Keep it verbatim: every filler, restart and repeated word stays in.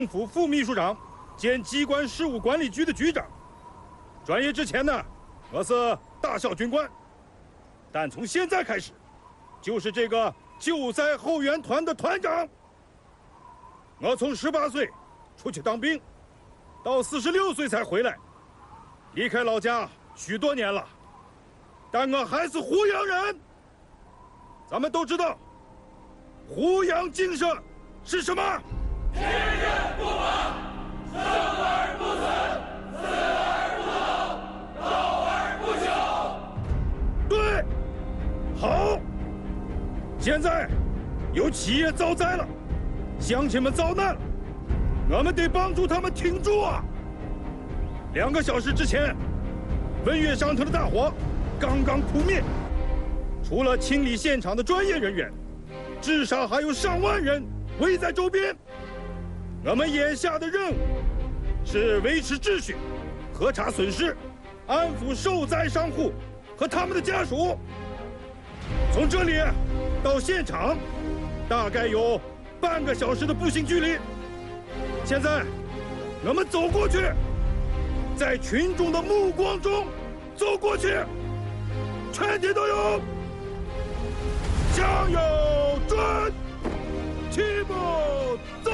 政府副秘书长兼机关事务管理局的局长。转业之前呢，我是大校军官，但从现在开始，就是这个救灾后援团的团长。我从十八岁出去当兵，到四十六岁才回来，离开老家许多年了，但我还是湖阳人。咱们都知道，湖阳精神是什么？ 天人不法，生而不死，死而不亡，老而不朽。 对，好。现在有企业遭灾了，乡亲们遭难了，我们得帮助他们挺住啊！两个小时之前，文岳商城的大火刚刚扑灭，除了清理现场的专业人员，至少还有上万人围在周边。我们眼下的任务是维持秩序、核查损失、安抚受灾商户和他们的家属。从这里到现场大概有半个小时的步行距离。现在我们走过去，在群众的目光中走过去，全体都有向右转，齐步走。